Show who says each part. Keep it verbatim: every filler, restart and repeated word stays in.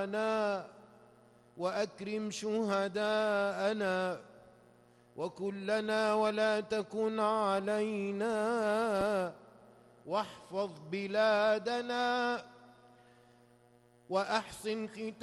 Speaker 1: وأكرم شهداءنا وكلنا ولا تكن علينا، واحفظ بلادنا وأحسن ختامنا